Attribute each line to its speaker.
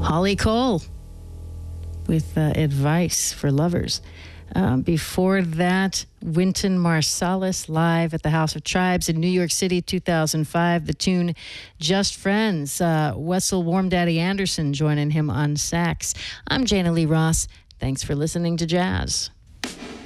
Speaker 1: Holly Cole with Advice for Lovers. Before that, Wynton Marsalis live at the House of Tribes in New York City, 2005. The tune Just Friends. Wessel Warm Daddy Anderson joining him on sax. I'm Jana Lee Ross. Thanks for listening to Jazz.